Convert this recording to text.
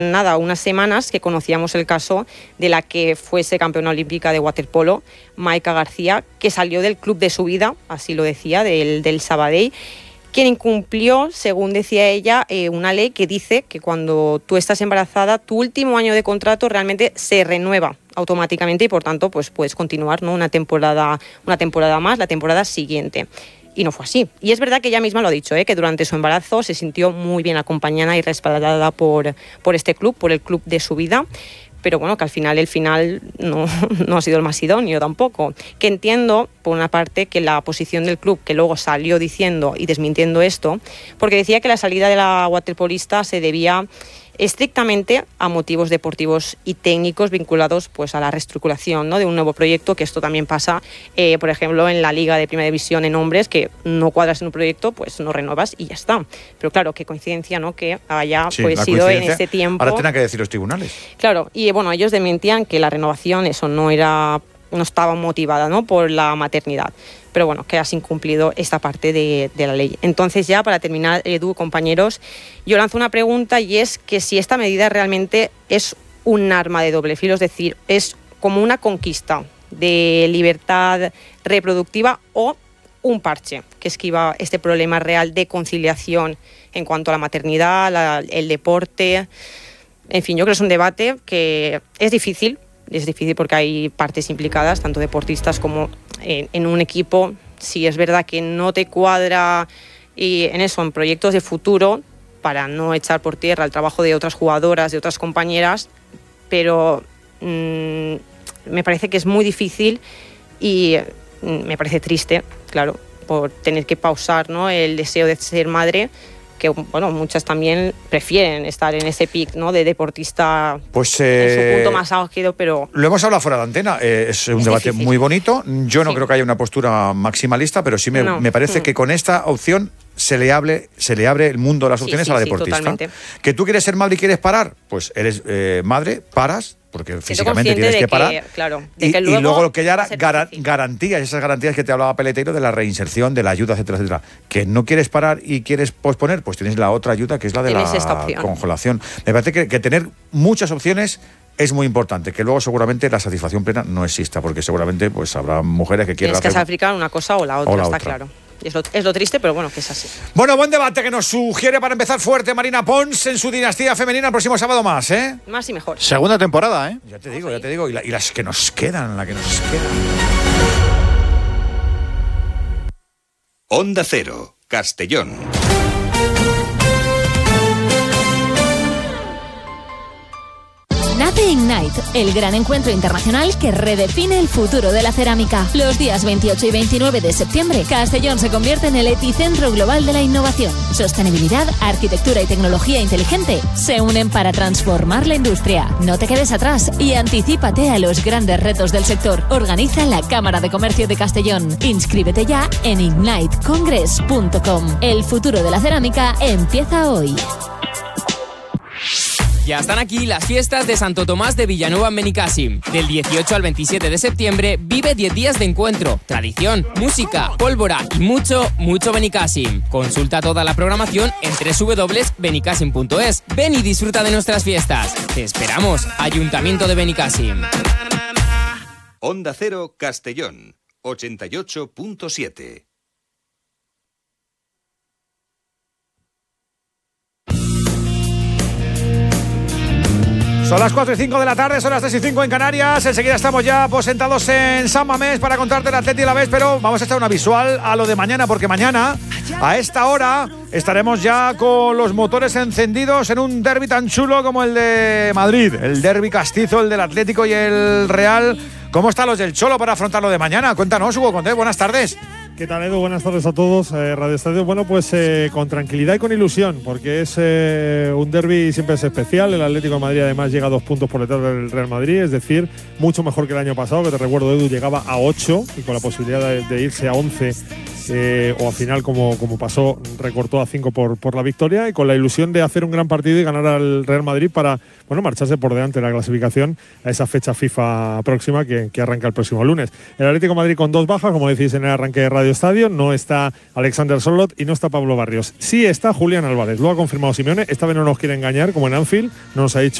nada, unas semanas que conocíamos el caso de la que fuese campeona olímpica de waterpolo, Maika García, que salió del club de su vida, así lo decía, del Sabadell, quien incumplió, según decía ella, una ley que dice que cuando tú estás embarazada, tu último año de contrato realmente se renueva automáticamente y por tanto pues puedes continuar, ¿no? una temporada más, la temporada siguiente. Y no fue así. Y es verdad que ella misma lo ha dicho, que durante su embarazo se sintió muy bien acompañada y respaldada por este club, por el club de su vida. Pero bueno, que al final el final no ha sido el más idóneo tampoco. Que entiendo, por una parte, que la posición del club, que luego salió diciendo y desmintiendo esto, porque decía que la salida de la waterpolista se debía estrictamente a motivos deportivos y técnicos vinculados pues a la reestructuración, ¿no? de un nuevo proyecto, que esto también pasa, por ejemplo, en la Liga de Primera División en hombres, que no cuadras en un proyecto, pues no renovas y ya está. Pero claro, qué coincidencia, ¿no? que haya pues sido en ese tiempo. Ahora tendrán que decir los tribunales. Claro, y bueno, ellos desmentían que la renovación, eso no estaba motivada, ¿no? por la maternidad. Pero bueno, que has incumplido esta parte de la ley. Entonces ya, para terminar, Edu, compañeros, yo lanzo una pregunta y es que si esta medida realmente es un arma de doble filo, es decir, es como una conquista de libertad reproductiva o un parche que esquiva este problema real de conciliación en cuanto a la maternidad, el deporte. En fin, yo creo que es un debate que es difícil porque hay partes implicadas, tanto deportistas como en un equipo. Si es verdad que no te cuadra y en proyectos de futuro, para no echar por tierra el trabajo de otras jugadoras, de otras compañeras, pero me parece que es muy difícil y me parece triste, claro, por tener que pausar, ¿no? el deseo de ser madre, que bueno, muchas también prefieren estar en ese pic, ¿no? de deportista pues, en su punto más álgido, pero... Lo hemos hablado fuera de antena, es un debate difícil. Muy bonito. Yo no creo que haya una postura maximalista, pero sí me parece que con esta opción se le abre el mundo de las opciones a la deportista. Totalmente. ¿Que tú quieres ser madre y quieres parar? Pues eres madre, paras, porque físicamente tienes que parar. Claro, y luego lo que ya era garantías, esas garantías que te hablaba Peleteiro de la reinserción, de la ayuda, etcétera, etcétera. Que no quieres parar y quieres posponer, pues tienes la otra ayuda, que es la de la congelación. Me parece que tener muchas opciones es muy importante, que luego seguramente la satisfacción plena no exista, porque seguramente pues habrá mujeres que quieran hacer... Tienes que sacrificar una cosa o la otra, está claro. Es lo triste, pero bueno, que es así. Bueno, buen debate que nos sugiere para empezar fuerte Marina Pons en su dinastía femenina el próximo sábado más, ¿eh? Más y mejor. Segunda temporada, ¿eh? Ya te digo. Y las que nos quedan, Onda Cero, Castellón. Nace Ignite, el gran encuentro internacional que redefine el futuro de la cerámica. Los días 28 y 29 de septiembre, Castellón se convierte en el epicentro global de la innovación. Sostenibilidad, arquitectura y tecnología inteligente se unen para transformar la industria. No te quedes atrás y anticípate a los grandes retos del sector. Organiza la Cámara de Comercio de Castellón. Inscríbete ya en ignitecongress.com. El futuro de la cerámica empieza hoy. Ya están aquí las fiestas de Santo Tomás de Villanueva en Benicàssim. Del 18 al 27 de septiembre vive 10 días de encuentro, tradición, música, pólvora y mucho Benicàssim. Consulta toda la programación en www.benicàssim.es. Ven y disfruta de nuestras fiestas. Te esperamos, Ayuntamiento de Benicàssim. Onda Cero, Castellón, 88.7. Son las 4 y 5 de la tarde, son las 3 y 5 en Canarias. Enseguida estamos ya sentados en San Mamés para contarte el Atleti y la vez, pero vamos a echar una visual a lo de mañana, porque mañana, a esta hora, estaremos ya con los motores encendidos en un derbi tan chulo como el de Madrid. El derbi castizo, el del Atlético y el Real. ¿Cómo están los del Cholo para afrontar lo de mañana? Cuéntanos, Hugo Condé, buenas tardes. ¿Qué tal, Edu? Buenas tardes a todos. Radio Estadio, bueno, pues con tranquilidad y con ilusión, porque es un derbi siempre es especial. El Atlético de Madrid además llega a 2 puntos por detrás del Real Madrid, es decir, mucho mejor que el año pasado, que te recuerdo, Edu, llegaba a 8 y con la posibilidad de irse a 11 o al final, como pasó, recortó a 5 por la victoria, y con la ilusión de hacer un gran partido y ganar al Real Madrid para, bueno, marcharse por delante de la clasificación a esa fecha FIFA próxima que arranca el próximo lunes. El Atlético de Madrid con 2 bajas, como decís en el arranque de Radio Estadio. No está Alexander Sörloth y no está Pablo Barrios. Sí está Julián Álvarez, lo ha confirmado Simeone. Esta vez no nos quiere engañar, como en Anfield, no nos ha dicho